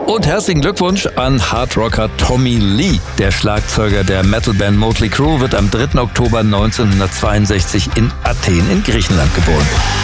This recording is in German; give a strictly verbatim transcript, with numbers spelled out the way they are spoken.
Und herzlichen Glückwunsch an Hardrocker Tommy Lee. Der Schlagzeuger der Metalband Motley Crue wird am dritten Oktober neunzehnhundertzweiundsechzig in Athen in Griechenland geboren.